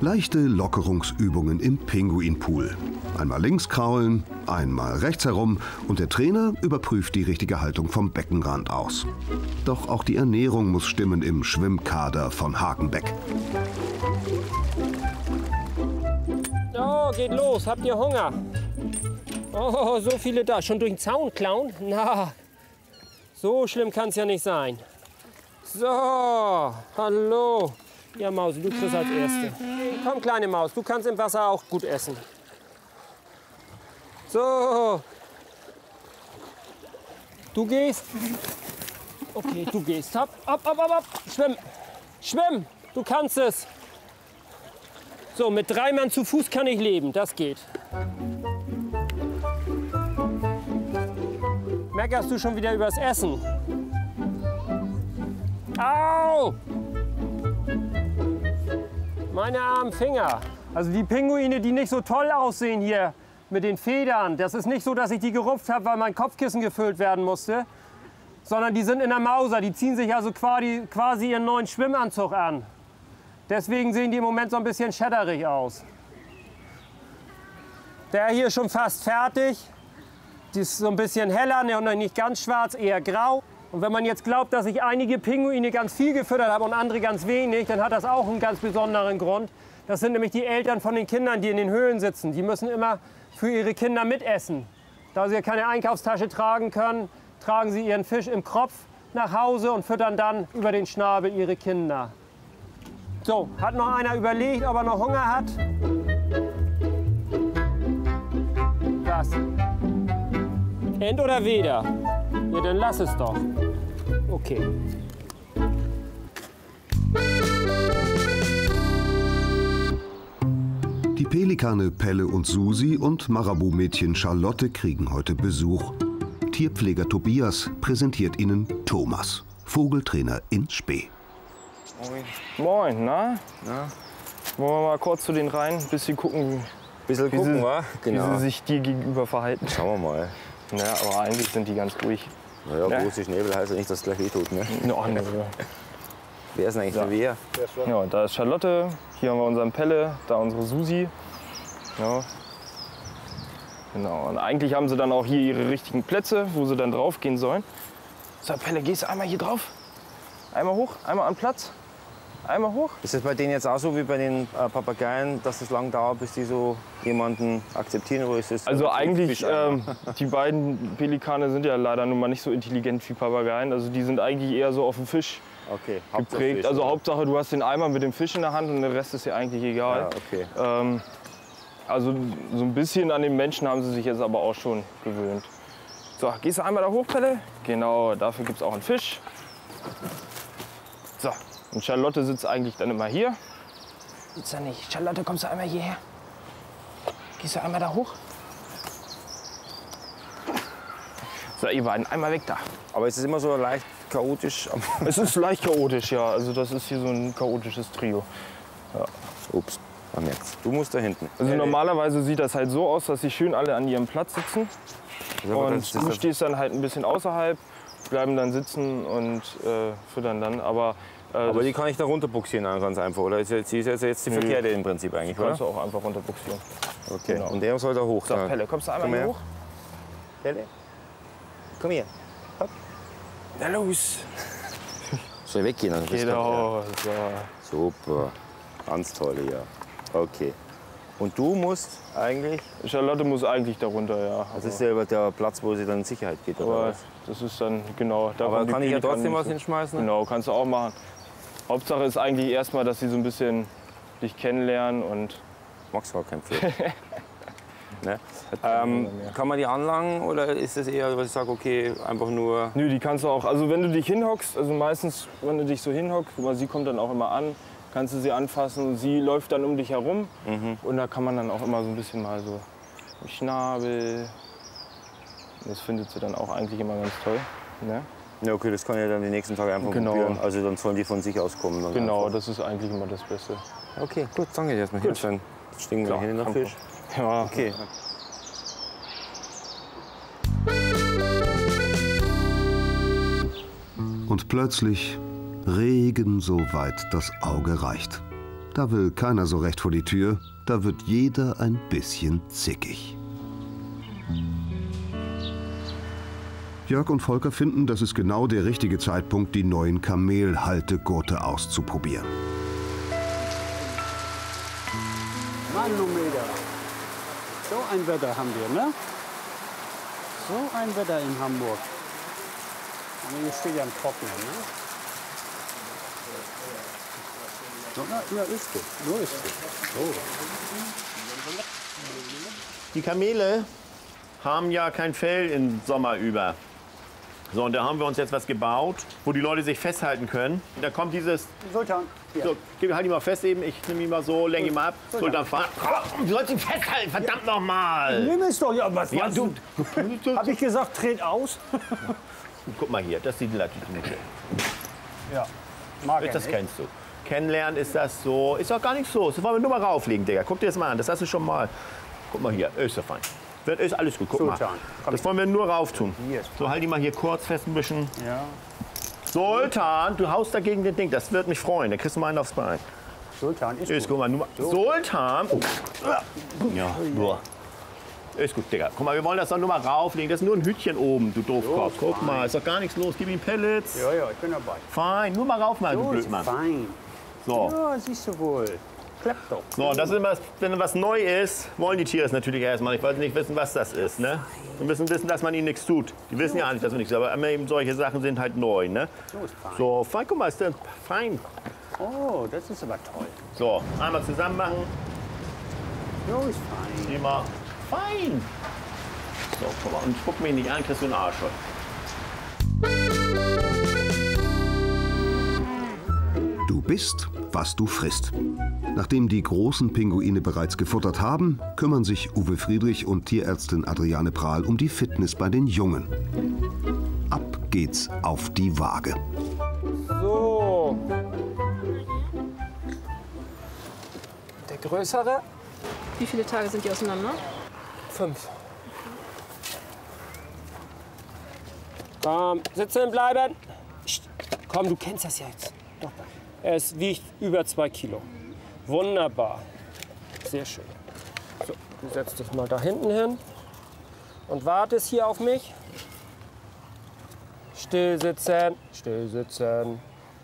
Leichte Lockerungsübungen im Pinguinpool. Einmal links kraulen, einmal rechts herum und der Trainer überprüft die richtige Haltung vom Beckenrand aus. Doch auch die Ernährung muss stimmen im Schwimmkader von Hakenbeck. Oh, geht los. Habt ihr Hunger? Oh, so viele da. Schon durch den Zaun klauen? Na, so schlimm kann es ja nicht sein. So, hallo. Ja, Maus, du kriegst als Erste. Komm, kleine Maus, du kannst im Wasser auch gut essen. So. Du gehst. Okay, du gehst. Hopp, hopp, hopp, hopp, hopp. Schwimm. Schwimm. Du kannst es. So, mit 3 Mann zu Fuß kann ich leben. Das geht. Meckerst du schon wieder übers Essen? Au! Meine armen Finger. Also die Pinguine, die nicht so toll aussehen hier mit den Federn. Das ist nicht so, dass ich die gerupft habe, weil mein Kopfkissen gefüllt werden musste. Sondern die sind in der Mauser. Die ziehen sich also quasi ihren neuen Schwimmanzug an. Deswegen sehen die im Moment so ein bisschen schädderig aus. Der hier ist schon fast fertig. Die ist so ein bisschen heller, noch nicht ganz schwarz, eher grau. Und wenn man jetzt glaubt, dass ich einige Pinguine ganz viel gefüttert habe und andere ganz wenig, dann hat das auch einen ganz besonderen Grund. Das sind nämlich die Eltern von den Kindern, die in den Höhlen sitzen. Die müssen immer für ihre Kinder mitessen. Da sie ja keine Einkaufstasche tragen können, tragen sie ihren Fisch im Kropf nach Hause und füttern dann über den Schnabel ihre Kinder. So, hat noch einer überlegt, ob er noch Hunger hat? Was? Ent oder Weder? Ja, dann lass es doch. Okay. Die Pelikane Pelle und Susi und Marabu-Mädchen Charlotte kriegen heute Besuch. Tierpfleger Tobias präsentiert ihnen Thomas, Vogeltrainer in Spee. Moin. Moin, na? Wollen wir mal kurz zu den Reihen, ein bisschen gucken, wie sie sich dir gegenüber verhalten. Schauen wir mal. Ja, aber eigentlich sind die ganz ruhig. Naja, große Schnäbel heißt ja nicht, dass es gleich wehtut, ne? No, ne. Wer ist denn eigentlich wer? Ja, da ist Charlotte, hier haben wir unseren Pelle, da unsere Susi. Ja. Genau, und eigentlich haben sie dann auch hier ihre richtigen Plätze, wo sie dann drauf gehen sollen. So, Pelle, gehst du einmal hier drauf? Einmal hoch, einmal an Platz. Einmal hoch. Ist das bei denen jetzt auch so wie bei den Papageien, dass es lang dauert, bis die so jemanden akzeptieren? Oder ist das also eigentlich, die beiden Pelikane sind ja leider nun mal nicht so intelligent wie Papageien. Also die sind eigentlich eher so auf den Fisch geprägt. Fisch, also Hauptsache, du hast den Eimer mit dem Fisch in der Hand und der Rest ist ja eigentlich egal. Ja, okay. Also so ein bisschen an den Menschen haben sie sich jetzt aber auch schon gewöhnt. So, gehst du einmal da hoch, Pelle? Genau, dafür gibt es auch einen Fisch. So. Und Charlotte sitzt eigentlich dann immer hier. Sitzt er nicht. Charlotte, kommst du einmal hierher? Gehst du einmal da hoch? So, ihr beiden, einmal weg da. Aber ist es immer so leicht chaotisch? Es ist leicht chaotisch, ja. Also das ist hier so ein chaotisches Trio. Ja. Ups, man merkt's. Du musst da hinten. Also normalerweise sieht das halt so aus, dass sie schön alle an ihrem Platz sitzen. Und du stehst dann halt ein bisschen außerhalb, bleiben dann sitzen und füttern dann. Aber die kann ich da runterbuxieren ganz einfach, oder? Sie ist jetzt die Verkehrte im Prinzip eigentlich, oder? Kannst du auch einfach runterbuxieren. Okay, Genau. Und der soll da hoch. So, Pelle, kommst du einmal hier hoch? Pelle, komm her. Hopp. Na los! Soll ich weggehen? Dann Genau. So. Super, ganz toll, ja. Okay. Und du musst eigentlich? Charlotte muss eigentlich da runter, ja. Das ist ja der Platz, wo sie dann in Sicherheit geht, oder Aber was? das ist dann, genau. Da Aber kann ich ja trotzdem was hinschmeißen? Genau, kannst du auch machen. Hauptsache ist eigentlich erstmal, dass sie so ein bisschen dich kennenlernen und... Magst gar kein Pferd. Ne? Kann man die anlangen oder ist das eher, was ich sage, okay, einfach nur... Nö, die kannst du auch. Also wenn du dich hinhockst, also meistens, wenn du dich so hinhockst, aber sie kommt dann auch immer an, kannst du sie anfassen und sie läuft dann um dich herum. Und da kann man dann auch immer so ein bisschen mal so im Schnabel. Das findet sie dann auch eigentlich immer ganz toll. Ne? Ja, okay, das kann ich dann die nächsten Tage einfach probieren. Also dann sollen die von sich aus kommen. Dann genau, einfach. Das ist eigentlich immer das Beste. Okay, gut, danke dir erstmal. Hier dann stinken wir hin in den Fisch. Ja, okay. Und plötzlich Regen, soweit das Auge reicht. Da will keiner so recht vor die Tür, da wird jeder ein bisschen zickig. Jörg und Volker finden, das ist genau der richtige Zeitpunkt, die neuen Kamelhaltegurte auszuprobieren. Manometer. So ein Wetter haben wir, ne? So ein Wetter in Hamburg. Aber hier steht ja im Trockenen, ne? Ja, ist gut. Nur ist gut. So. Die Kamele haben ja kein Fell im Sommer über. So, und da haben wir uns jetzt was gebaut, wo die Leute sich festhalten können. Da kommt dieses... Sultan. Ja. So, halt ihn mal fest eben. Ich nehme ihn mal so, lenke ihn mal ab. Sultan, fahr. Du sollst ihn festhalten, verdammt nochmal. Nimm es doch, ja, was Ja, du. Hab ich gesagt, dreht aus? Guck mal hier, das ist die Latitude. Ja, mag Das kennst du. Kennenlernen ist das so, ist doch gar nicht so. Das wollen wir nur mal rauflegen, Digga. Guck dir das mal an, das hast du schon mal. Guck mal hier, ist doch fein. Ist alles gut, guck mal. Das wollen wir nur rauf tun. So, halt die mal hier kurz fest ein bisschen. Ja. Sultan, du haust dagegen den Ding, das wird mich freuen. Dann kriegst du mal einen aufs Bein. Sultan ist Ist, gut. guck mal, nur, Sultan. Ja, nur. Ist gut, Digga. Guck mal, wir wollen das doch nur mal rauflegen. Das ist nur ein Hütchen oben, du Doofkopf. Guck mal, ist doch gar nichts los. Gib ihm Pellets. Ja, ja, ich bin dabei. Fein, nur mal rauf mal, du So ist Blödmann. fein. So. Ja, siehst du wohl. Klappt doch. So, das ist immer, wenn was neu ist, wollen die Tiere es natürlich erstmal. Ich wollte nicht wissen, was das ist. Ne? Wir müssen wissen, dass man ihnen nichts tut. Die wissen ja nicht, dass wir nichts tun. Aber eben solche Sachen sind halt neu. Ne? So ist fein. So, fein, guck mal, ist das fein. Oh, das ist aber toll. So, einmal zusammen machen. So ist fein. Immer fein. So, guck mal, und guck mich nicht an, kriegst du einen Arsch. Du bist, was du frisst. Nachdem die großen Pinguine bereits gefuttert haben, kümmern sich Uwe Friedrich und Tierärztin Adriane Prahl um die Fitness bei den Jungen. Ab geht's auf die Waage. So. Der größere? Wie viele Tage sind die auseinander? 5. Komm, sitzen bleiben. Psst. Komm, du kennst das ja jetzt. Doch. Es wiegt über 2 Kilo. Wunderbar. Sehr schön. So, du setzt dich mal da hinten hin und wartest hier auf mich. Still sitzen, still sitzen.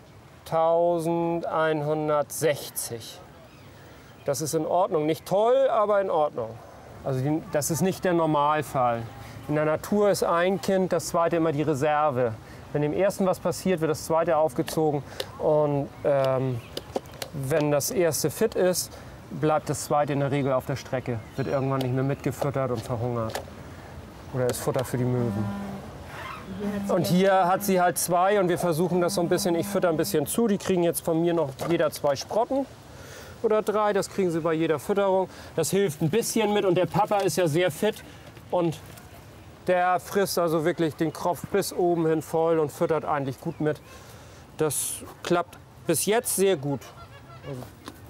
1160. Das ist in Ordnung. Nicht toll, aber in Ordnung. Also das ist nicht der Normalfall. In der Natur ist ein Kind, das zweite immer die Reserve. Wenn dem ersten was passiert, wird das zweite aufgezogen. Und wenn das erste fit ist, bleibt das zweite in der Regel auf der Strecke. Wird irgendwann nicht mehr mitgefüttert und verhungert. Oder ist Futter für die Möwen. Und hier hat sie halt 2 und wir versuchen das so ein bisschen, ich fütter ein bisschen zu. Die kriegen jetzt von mir noch jeder 2 Sprotten oder 3, das kriegen sie bei jeder Fütterung. Das hilft ein bisschen mit und der Papa ist ja sehr fit und der frisst also wirklich den Kropf bis oben hin voll und füttert eigentlich gut mit. Das klappt bis jetzt sehr gut. Also,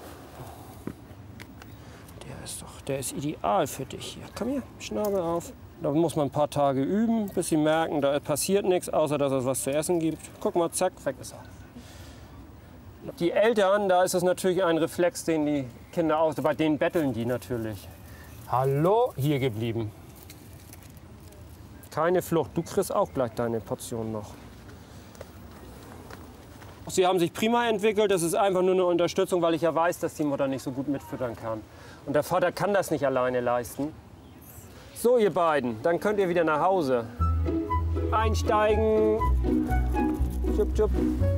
der ist ideal für dich hier. Komm hier, Schnabel auf. Da muss man ein paar Tage üben, bis sie merken, da passiert nichts, außer dass es was zu essen gibt. Guck mal, zack, weg ist er. Die Eltern, da ist es natürlich ein Reflex, den die Kinder aus, bei denen betteln die natürlich. Hallo, hier geblieben. Keine Flucht, du kriegst auch gleich deine Portion noch. Sie haben sich prima entwickelt, das ist einfach nur eine Unterstützung, weil ich ja weiß, dass die Mutter nicht so gut mitfüttern kann. Und der Vater kann das nicht alleine leisten. So, ihr beiden, dann könnt ihr wieder nach Hause. Einsteigen. Jupp, jupp.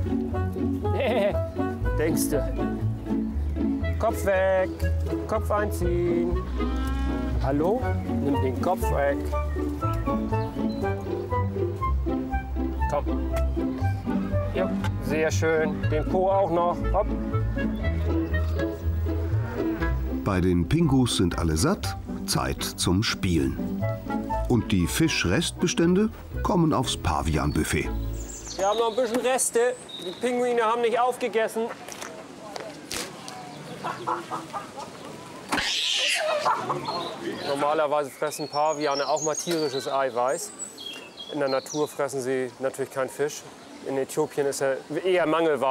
Denkst du? Kopf weg, Kopf einziehen. Hallo? Nimm den Kopf weg. Komm. Ja, sehr schön. Den Po auch noch. Hopp. Bei den Pingus sind alle satt, Zeit zum Spielen. Und die Fischrestbestände kommen aufs Pavianbuffet. Wir haben noch ein bisschen Reste. Die Pinguine haben nicht aufgegessen. Normalerweise fressen Paviane auch mal tierisches Eiweiß. In der Natur fressen sie natürlich keinen Fisch. In Äthiopien ist er eher Mangelware.